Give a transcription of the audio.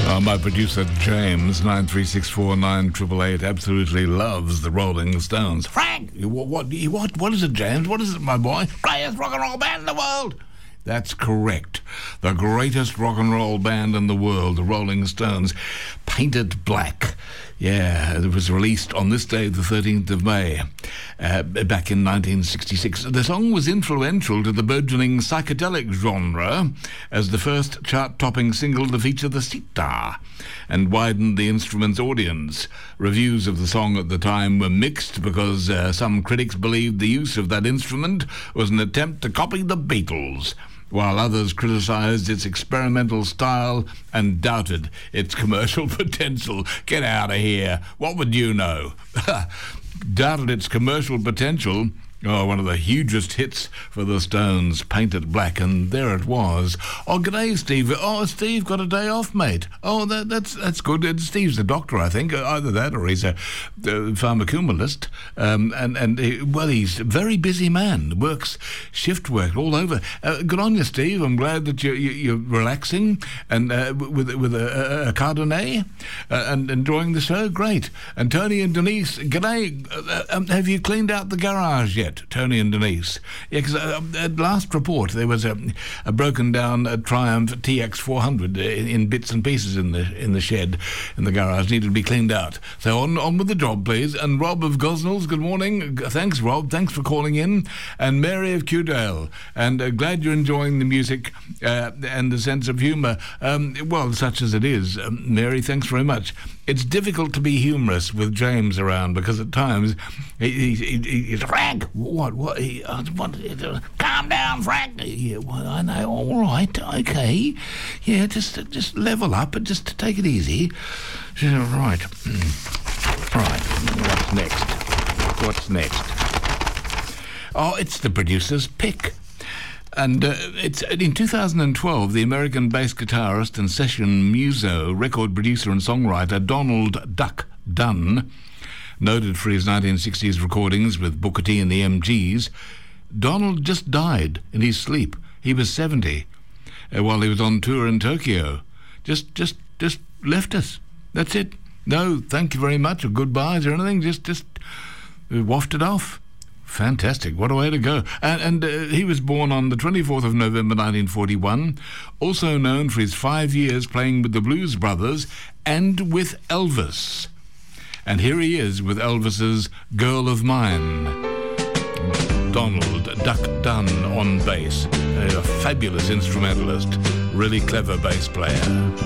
My producer James 936498888 absolutely loves the Rolling Stones. Frank, what is it, James? What is it, my boy? Greatest rock and roll band in the world. That's correct. The greatest rock and roll band in the world, the Rolling Stones. Painted Black. Yeah, it was released on this day, the 13th of May, back in 1966. The song was influential to the burgeoning psychedelic genre as the first chart-topping single to feature the sitar and widened the instrument's audience. Reviews of the song at the time were mixed because some critics believed the use of that instrument was an attempt to copy the Beatles, while others criticised its experimental style and doubted its commercial potential. Get out of here. What would you know? Doubted its commercial potential. Oh, one of the hugest hits for the Stones, Painted Black, and there it was. Oh, g'day, Steve. Oh, Steve got a day off, mate. Oh, that's good. Steve's the doctor, I think. Either that or he's a pharmacomalist. He's a very busy man. Works shift work all over. Good on you, Steve. I'm glad that you're relaxing and with a Chardonnay and enjoying the show. Great. And Tony and Denise, g'day. Have you cleaned out the garage yet? Tony and Denise. Yeah, because at last report there was a broken down Triumph TX400 in bits and pieces in the shed, in the garage, needed to be cleaned out. So on with the job, please. And Rob of Gosnells, good morning. Thanks, Rob. Thanks for calling in. And Mary of Cudale. And glad you're enjoying the music and the sense of humour. Well, such as it is. Mary, thanks very much. It's difficult to be humorous with James around because at times he's Frank. What? Calm down, Frank. Yeah, well, I know. All right, okay. Yeah, just level up and just take it easy. Right. What's next? Oh, it's the producer's pick. And it's in 2012, the American bass guitarist and session muso, record producer and songwriter Donald "Duck" Dunn, noted for his 1960s recordings with Booker T and the MGs, Donald just died in his sleep. He was 70 while he was on tour in Tokyo. Just left us. That's it. No, thank you very much or goodbyes or anything. Just wafted off. Fantastic. What a way to go. And he was born on the 24th of November 1941, also known for his 5 years playing with the Blues Brothers and with Elvis. And here he is with Elvis's Girl of Mine. Donald "Duck" Dunn on bass. A fabulous instrumentalist, really clever bass player.